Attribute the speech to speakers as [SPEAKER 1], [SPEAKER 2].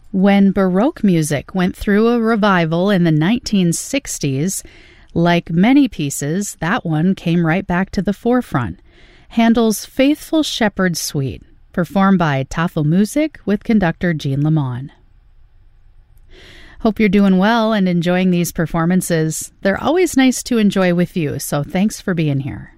[SPEAKER 1] When Baroque music went through a revival in the 1960s, like many pieces, that one came right back to the forefront. Handel's Faithful Shepherd Suite, performed by Tafelmusik with conductor Jean Lamont. Hope you're doing well and enjoying these performances. They're always nice to enjoy with you, so thanks for being here.